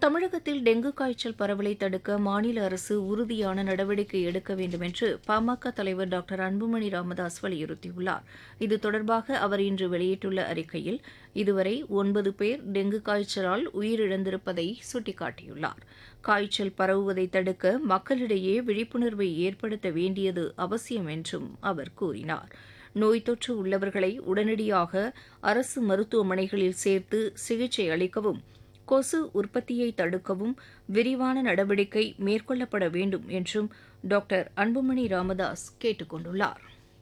தமிழகத்தில் டெங்கு காய்ச்சல் பரவலை தடுக்க மாநில அரசு உறுதியான நடவடிக்கை எடுக்க வேண்டும் என்று பாமக தலைவர் டாக்டர் அன்புமணி ராமதாஸ் வலியுறுத்தியுள்ளார். இது தொடர்பாக அவர் இன்று வெளியிட்டுள்ள அறிக்கையில் இதுவரை 9 பேர் டெங்கு காய்ச்சலால் உயிரிழந்திருப்பதை சுட்டிக்காட்டியுள்ளார். காய்ச்சல் பரவுவதை தடுக்க மக்களிடையே விழிப்புணர்வை ஏற்படுத்த வேண்டியது அவசியம் என்றும் அவர் கூறினார். நோய் தொற்று உள்ளவர்களை உடனடியாக அரசு மருத்துவமனைகளில் சேர்த்து சிகிச்சை அளிக்கவும், கொசு உற்பத்தியை தடுக்கவும் விரிவான நடவடிக்கை மேற்கொள்ளப்பட வேண்டும் என்றும் டாக்டர் அன்புமணி ராமதாஸ் கேட்டுக் கொண்டுள்ளார்.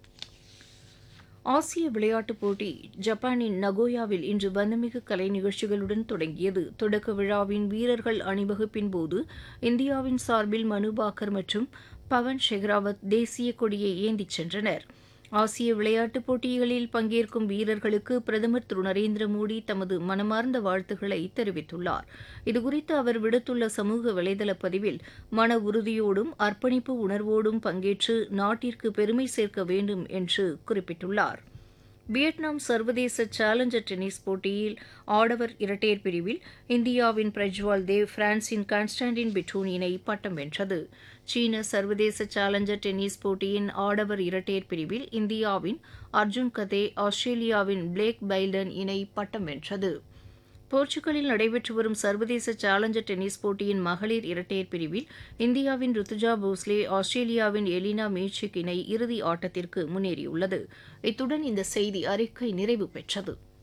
ஆசிய விளையாட்டுப் போட்டி ஜப்பானின் நகோயாவில் இன்று வண்ணமிகு கலை நிகழ்ச்சிகளுடன் தொடங்கியது. தொடக்க விழாவின் வீரர்கள் அணிவகுப்பின் போது இந்தியாவின் சார்பில் மனு பாக்கர் மற்றும் பவன் ஷெகாவத் தேசிய கொடியை ஏந்திச் சென்றனர். ஆசிய விளையாட்டுப் போட்டிகளில் பங்கேற்கும் வீரர்களுக்கு பிரதமர் திரு நரேந்திர மோடி தமது மனமார்ந்த வாழ்த்துக்களை தெரிவித்துள்ளார். இதுகுறித்து அவர் விடுத்துள்ள சமூக வலைதள பதிவில் மன உறுதியோடும் அர்ப்பணிப்பு உணர்வோடும் பங்கேற்று நாட்டிற்கு பெருமை சேர்க்க வேண்டும் என்று குறிப்பிட்டுள்ளார். வியட்நாம் சர்வதேச சேலஞ்சர் டென்னிஸ் போட்டியில் ஆடவர் இரட்டையர் பிரிவில் இந்தியாவின் பிரஜ்வால் தேவ் பிரான்சின் கான்ஸ்டான்டின் பிட்டூன் இணை பட்டம் வென்றது. சீன சர்வதேச சேலஞ்சர் டென்னிஸ் போட்டியின் ஆடவர் இரட்டையர் பிரிவில் இந்தியாவின் அர்ஜுன் கதே, ஆஸ்திரேலியாவின் பிளேக் பைல்டன் இணை பட்டம் வென்றது. போர்ச்சுகலில் நடைபெற்று வரும் சர்வதேச சேலஞ்சர் டென்னிஸ் போட்டியின் மகளிர் இரட்டையர் பிரிவில் இந்தியாவின் ருத்துஜா போஸ்லே, ஆஸ்திரேலியாவின் எலினா மேச்சிக் இணை இறுதி ஆட்டத்திற்கு முன்னேறியுள்ளது. இத்துடன் இந்த செய்தி அறிக்கை நிறைவு பெற்றது.